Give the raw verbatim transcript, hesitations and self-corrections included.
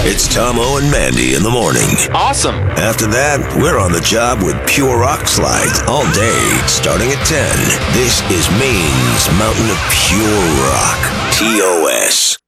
It's Tomo and Mandy in the morning. Awesome. After that, we're on the job with Pure Rock Slides all day, starting at ten. This is Maine's Mountain of Pure Rock. T O S.